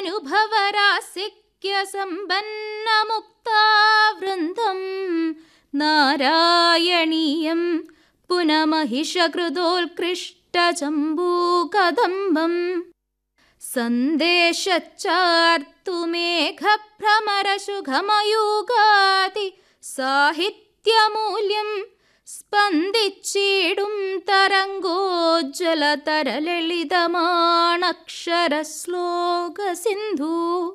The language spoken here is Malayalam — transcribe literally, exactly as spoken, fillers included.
അനുഭവരാസിക്യ സമ്പന്നമുക്താവൃന്ദം നാരായണീയം പുനമഹിഷകൃതോത്കൃഷ്ടചമ്പൂകദംബം സന്ദേശച്ചാർത്തുമേഘഭ്രമരശുഖമയൂഗാതി സാഹിത്യമൂല്യം സ്പന്ദിച്ചിടും തരംഗോജ്വലതരലളിതമാണക്ഷരശ്ലോക സിന്ധു.